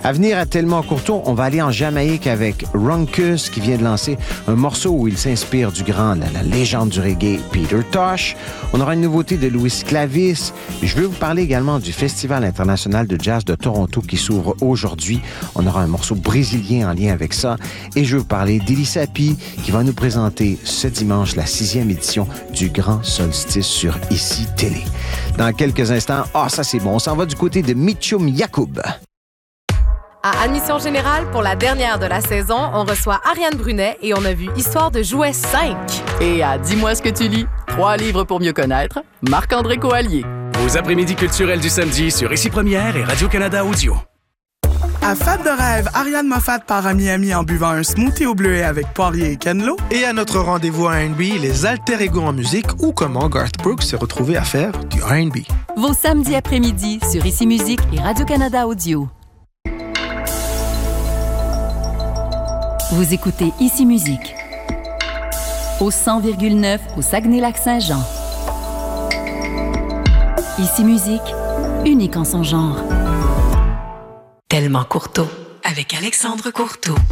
À venir à Tellement Courtois, on va aller en Jamaïque avec Ronkus qui vient de lancer un morceau où il s'inspire du grand, la légende du reggae, Peter Tosh. On aura une nouveauté de Louis Clavis. Je veux vous parler également du Festival international de jazz de Toronto qui s'ouvre aujourd'hui. On aura un morceau brésilien en lien avec ça. Et je veux vous parler d'Elie Sapi qui va nous présenter ce dimanche la 6e édition du Grand Solstice sur ICI Télé. Dans quelques instants, ça c'est bon, on s'en va du côté de Mitchum Yacoub. À Admission Générale, pour la dernière de la saison, on reçoit Ariane Brunet et on a vu Histoire de jouets 5. Et à Dis-moi ce que tu lis, 3 livres pour mieux connaître, Marc-André Coallier. Vos après-midi culturels du samedi sur ICI Première et Radio-Canada Audio. À Fête de rêve, Ariane Moffat part à Miami en buvant un smoothie au bleuet avec Poirier et Kenlo. Et à notre rendez-vous R&B, les alter ego en musique ou comment Garth Brooks s'est retrouvé à faire du R&B. Vos samedis après-midi sur ICI Musique et Radio-Canada Audio. Vous écoutez ICI Musique au 100,9 au Saguenay-Lac-Saint-Jean. ICI Musique, unique en son genre. Tellement Courteau avec Alexandre Courteau.